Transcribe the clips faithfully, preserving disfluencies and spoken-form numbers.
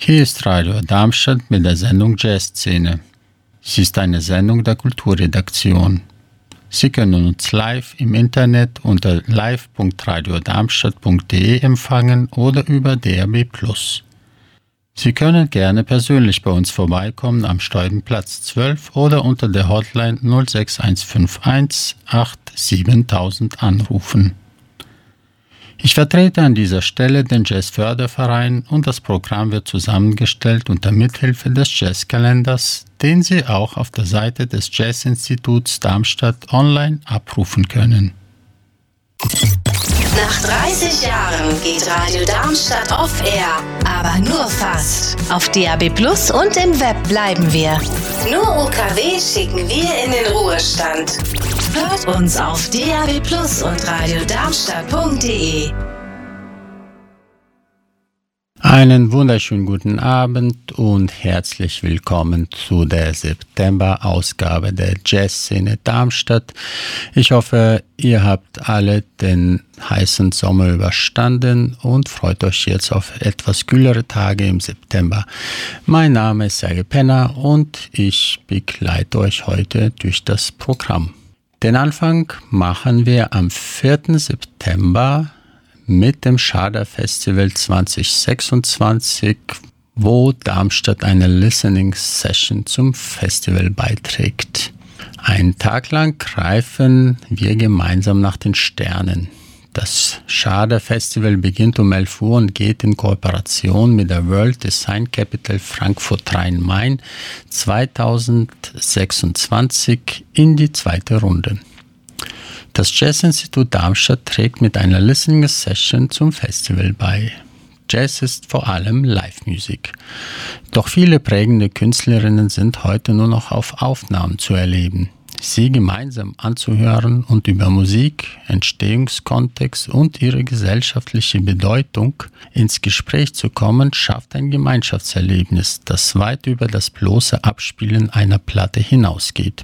Hier ist Radio Darmstadt mit der Sendung Jazzszene. Sie ist eine Sendung der Kulturredaktion. Sie können uns live im Internet unter live punkt radiodarmstadt punkt de empfangen oder über D A B plus. Sie können gerne persönlich bei uns vorbeikommen am Steubenplatz zwölf oder unter der Hotline null sechs eins fünf eins acht siebentausend anrufen. Ich vertrete an dieser Stelle den Jazzförderverein und das Programm wird zusammengestellt unter Mithilfe des Jazzkalenders, den Sie auch auf der Seite des Jazzinstituts Darmstadt online abrufen können. Nach dreißig Jahren geht Radio Darmstadt off air, aber nur fast. Auf D A B plus und im Web bleiben wir. Nur U K W schicken wir in den Ruhestand. Hört uns auf D A B plus und radiodarmstadt punkt de. Einen wunderschönen guten Abend und herzlich willkommen zu der September-Ausgabe der Jazzszene Darmstadt. Ich hoffe, ihr habt alle den heißen Sommer überstanden und freut euch jetzt auf etwas kühlere Tage im September. Mein Name ist Serge Penner und ich begleite euch heute durch das Programm. Den Anfang machen wir am vierten September mit dem Schader Festival zwanzig sechsundzwanzig, wo Darmstadt eine Listening Session zum Festival beiträgt. Einen Tag lang greifen wir gemeinsam nach den Sternen. Das Schader Festival beginnt um elf Uhr und geht in Kooperation mit der World Design Capital Frankfurt Rhein-Main zwanzig sechsundzwanzig in die zweite Runde. Das Jazzinstitut Darmstadt trägt mit einer Listening Session zum Festival bei. Jazz ist vor allem Live-Musik. Doch viele prägende Künstlerinnen sind heute nur noch auf Aufnahmen zu erleben. Sie gemeinsam anzuhören und über Musik, Entstehungskontext und ihre gesellschaftliche Bedeutung ins Gespräch zu kommen, schafft ein Gemeinschaftserlebnis, das weit über das bloße Abspielen einer Platte hinausgeht.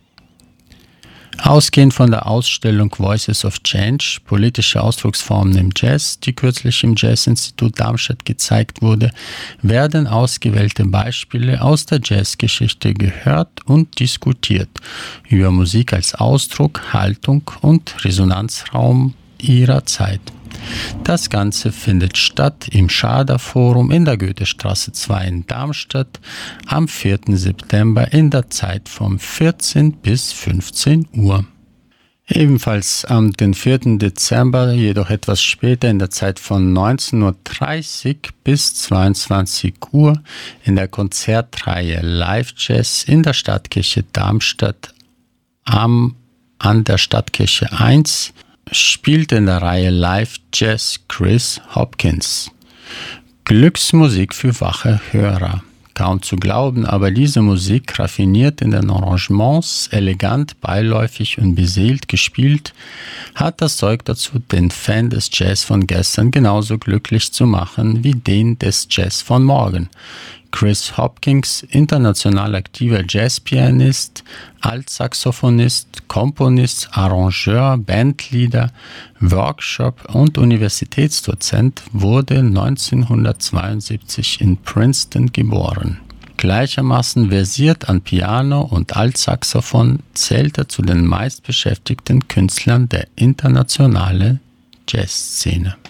Ausgehend von der Ausstellung Voices of Change, politische Ausdrucksformen im Jazz, die kürzlich im Jazzinstitut Darmstadt gezeigt wurde, werden ausgewählte Beispiele aus der Jazzgeschichte gehört und diskutiert über Musik als Ausdruck, Haltung und Resonanzraum ihrer Zeit. Das Ganze findet statt im Schader Forum in der Goethestraße zwei in Darmstadt am vierten September in der Zeit vom vierzehn bis fünfzehn Uhr. Ebenfalls am den vierten Dezember, jedoch etwas später in der Zeit von neunzehn Uhr dreißig bis zweiundzwanzig Uhr in der Konzertreihe Live Jazz in der Stadtkirche Darmstadt am, an der Stadtkirche eins spielt in der Reihe Live Jazz Chris Hopkins. Glücksmusik für wache Hörer. Kaum zu glauben, aber diese Musik, raffiniert in den Arrangements, elegant, beiläufig und beseelt gespielt, hat das Zeug dazu, den Fan des Jazz von gestern genauso glücklich zu machen wie den des Jazz von morgen. Chris Hopkins, international aktiver Jazzpianist, Altsaxophonist, Komponist, Arrangeur, Bandleader, Workshop- und Universitätsdozent, wurde neunzehnhundertzweiundsiebzig in Princeton geboren. Gleichermaßen versiert an Piano und Altsaxophon zählt er zu den meistbeschäftigten Künstlern der internationalen Jazzszene.